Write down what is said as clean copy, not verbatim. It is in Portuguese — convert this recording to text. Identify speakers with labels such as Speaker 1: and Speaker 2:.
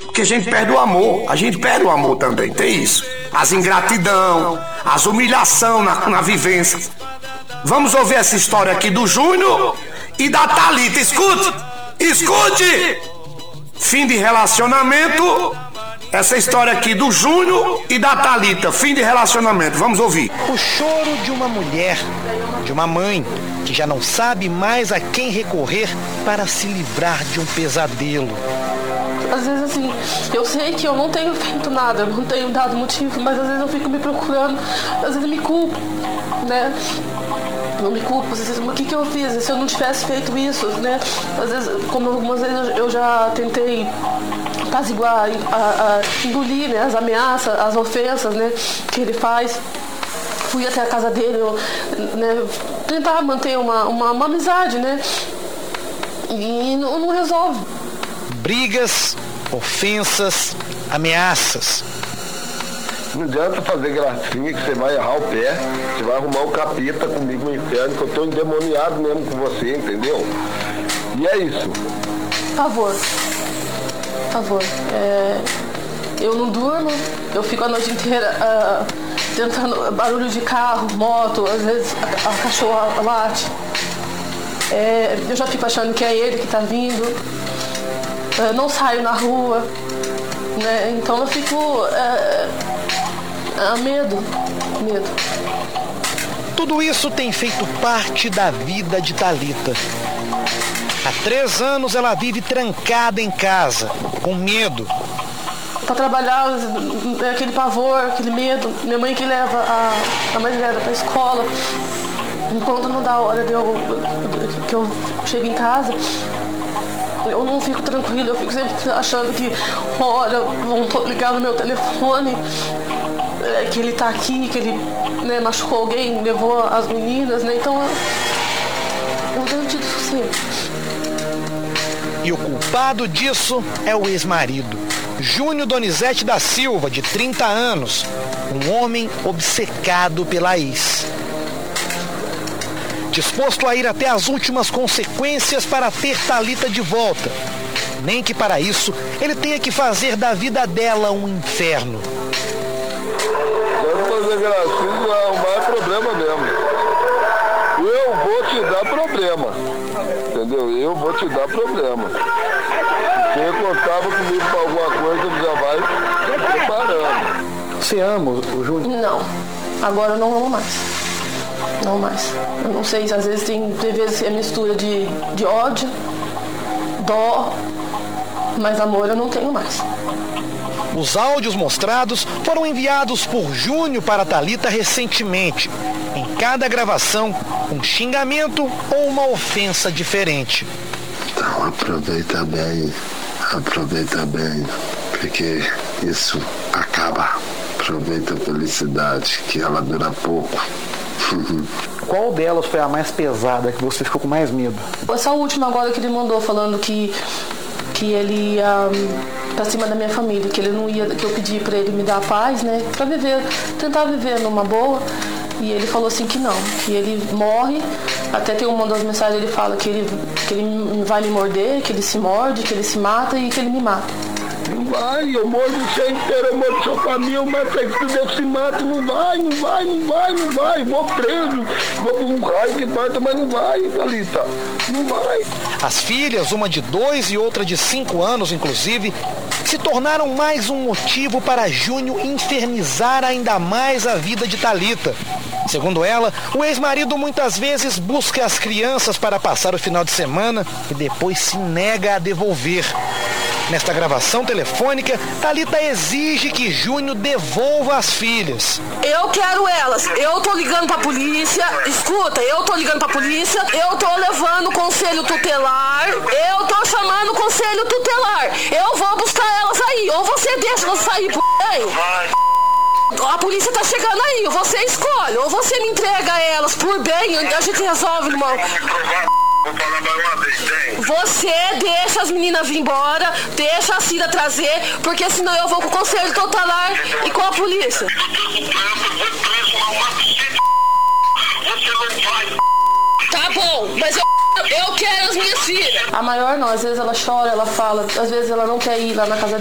Speaker 1: Porque a gente perde o amor, a gente perde o amor também, tem isso. As ingratidão, as humilhação na vivência. Vamos ouvir essa história aqui do Júnior e da Thalita. Escute! Escute! Fim de relacionamento. Essa história aqui do Júnior e da Thalita. Fim de relacionamento. Vamos ouvir.
Speaker 2: O choro de uma mulher, de uma mãe, que já não sabe mais a quem recorrer para se livrar de um pesadelo.
Speaker 3: Às vezes, assim, eu sei que eu não tenho feito nada, não tenho dado motivo, mas às vezes eu fico me procurando, às vezes me culpo, né? Não me culpo, às vezes, o que eu fiz? Se eu não tivesse feito isso, né? Às vezes, como algumas vezes eu já tentei apaziguar, engolir, né, as ameaças, as ofensas, né, que ele faz. Fui até a casa dele, né, tentar manter uma amizade, né? E não resolve.
Speaker 2: Brigas, ofensas, ameaças.
Speaker 4: Não adianta fazer gracinha que você vai errar o pé, você vai arrumar o capeta comigo no inferno, que eu tô endemoniado mesmo com você, entendeu? E é isso.
Speaker 3: Por favor. Eu não durmo, eu fico a noite inteira tentando barulho de carro, moto, às vezes a cachorra late. Eu já fico achando que é ele que tá vindo. Não saio na rua, né? Então eu fico medo.
Speaker 2: Tudo isso tem feito parte da vida de Thalita. Há 3 anos ela vive trancada em casa, com medo.
Speaker 3: Para trabalhar, aquele pavor, aquele medo. Minha mãe que leva a mais velha para a escola. Enquanto não dá a hora que eu chego em casa, eu não fico tranquila, eu fico sempre achando que uma hora vão ligar no meu telefone, que ele tá aqui, que ele, né, machucou alguém, levou as meninas, né? Então eu tenho tido sossego.
Speaker 2: E o culpado disso é o ex-marido, Júnior Donizete da Silva, de 30 anos, um homem obcecado pela ex. Disposto a ir até as últimas consequências para ter Thalita de volta. Nem que para isso ele tenha que fazer da vida dela um inferno.
Speaker 4: Quero fazer gracinha, vai arrumar problema mesmo. Eu vou te dar problema. Entendeu? Eu vou te dar problema. Quem contava comigo para alguma coisa já vai se preparando.
Speaker 2: Você ama o Júnior?
Speaker 3: Não. Agora eu não amo mais. Não mais. Eu não sei, às vezes tem vezes é mistura de ódio, dó, mas amor eu não tenho mais.
Speaker 2: Os áudios mostrados foram enviados por Júnior para Thalita recentemente. Em cada gravação, um xingamento ou uma ofensa diferente.
Speaker 5: Então aproveita bem, porque isso acaba. Aproveita a felicidade, que ela dura pouco.
Speaker 6: Qual delas foi a mais pesada, que você ficou com mais medo?
Speaker 3: Essa última agora que ele mandou falando que ele ia pra cima da minha família, que ele não ia, que eu pedi pra ele me dar a paz, né? Pra viver, tentar viver numa boa. E ele falou assim que não, que ele morre. Até tem uma das mensagens, ele fala que ele vai me morder, que ele se morde, que ele se mata e que ele me mata.
Speaker 4: Não vai, eu morro você inteiro, eu morro sua família, mas se Deus se mata, não vai, vou preso, vou por um raio que mata, mas não vai, Thalita, não vai.
Speaker 2: As filhas, uma de 2 e outra de 5 anos, inclusive, se tornaram mais um motivo para Júnior infernizar ainda mais a vida de Thalita. Segundo ela, o ex-marido muitas vezes busca as crianças para passar o final de semana e depois se nega a devolver. Nesta gravação telefônica, Thalita exige que Júnior devolva as filhas.
Speaker 3: Eu quero elas. Eu tô ligando pra polícia. Escuta, eu tô ligando pra polícia. Eu tô levando o conselho tutelar. Eu tô chamando o conselho tutelar. Eu vou buscar elas aí. Ou você deixa elas sair por aí. A polícia tá chegando aí. Você escolhe. Ou você me entrega elas por bem. A gente resolve, irmão.
Speaker 4: Vou falar mais uma vez, tem.
Speaker 3: Você deixa as meninas vir embora, deixa a Cida trazer, porque senão eu vou com o conselho tutelar e com a polícia. Tá bom, mas eu quero as minhas filhas. A maior não, às vezes ela chora, ela fala, às vezes ela não quer ir lá na casa